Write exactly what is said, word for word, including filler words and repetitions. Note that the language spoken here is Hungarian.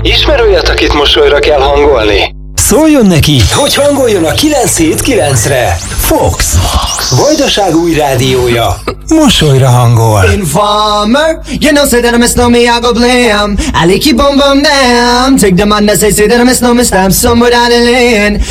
Ismer olyat, akit mosolyra kell hangolni? Szóljon neki, hogy hangoljon a kilenc hét kilencre. Fox, Vajdaság új rádiója. Mosolyra hangol. Informer, you know say that I miss no me, I go blam. I like you bum bum damn. Take the man that say say that I miss no me, stamp somewhere down the lane.